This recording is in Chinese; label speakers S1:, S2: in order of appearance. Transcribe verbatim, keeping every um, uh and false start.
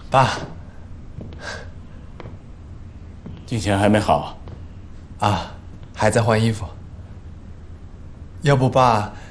S1: 爸，
S2: 金钱还没好
S1: 啊，还在换衣服。要不爸，